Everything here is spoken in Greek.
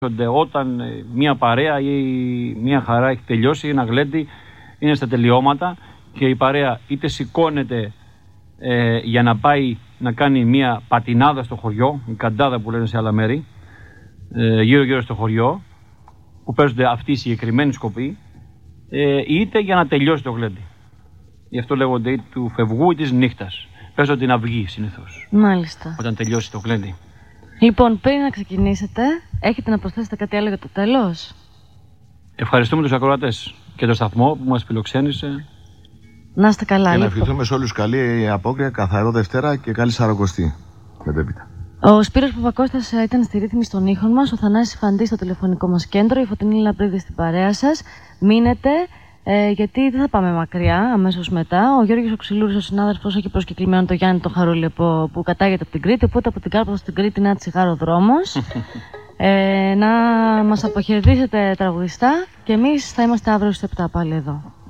Όταν μια παρέα ή μια χαρά έχει τελειώσει, ένα γλέντι είναι στα τελειώματα και η παρέα είτε σηκώνεται για να πάει να κάνει μια πατινάδα στο χωριό, η καντάδα που λένε σε άλλα μέρη, γύρω-γύρω στο χωριό, που παίζονται αυτοί οι συγκεκριμένοι σκοποί, είτε για να τελειώσει το γλέντι. Γι' αυτό λέγονται ή του φευγού ή της νύχτας. Παίζονται την αυγή συνήθως. Μάλιστα. Όταν τελειώσει το γλέντι. Λοιπόν, πριν να ξεκινήσετε, έχετε να προσθέσετε κάτι άλλο για το τέλος? Ευχαριστούμε τους ακροατές και το σταθμό που μας φιλοξένησε. Να είστε καλά. Και να ευχηθούμε σε όλους καλή απόκρια, καθαρό Δευτέρα και καλή Σαρακοστή. Μετέπειτα. Ο Σπύρος Παπακώστας ήταν στη ρύθμιση των ήχων μας, ο Θανάσης Φαντής στο τηλεφωνικό μας κέντρο, η Φωτεινή Λαμπρίδη στην παρέα σας. Μείνετε, γιατί δεν θα πάμε μακριά αμέσως μετά. Ο Γιώργος Οξυλούρης, ο συνάδελφος, έχει προσκεκλημένο το Γιάννη τον Χαρούλη που κατάγεται από την Κρήτη. Οπότε από την Κάρπαθο στην Κρήτη να τσιγάρο δρόμος. Να μας αποχαιρετήσετε τραγουδιστά και εμείς θα είμαστε αύριο στις 7 πάλι εδώ.